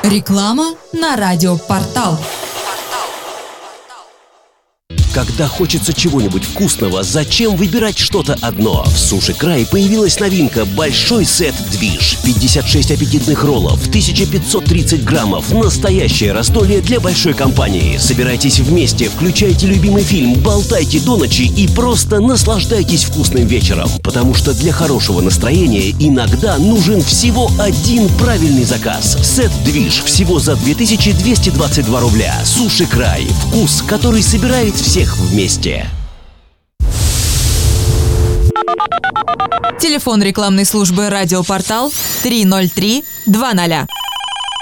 Реклама на радиопортал. Когда хочется чего-нибудь вкусного, зачем выбирать что-то одно? В Суши Край появилась новинка «Большой сет-движ». 56 аппетитных роллов, 1530 граммов. Настоящее раздолье для большой компании. Собирайтесь вместе, включайте любимый фильм, болтайте до ночи и просто наслаждайтесь вкусным вечером. Потому что для хорошего настроения иногда нужен всего один правильный заказ. Сет-движ всего за 2222 рубля. Суши Край. Вкус, который собирает всех вместе. Телефон рекламной службы «Радиопортал» 303 20.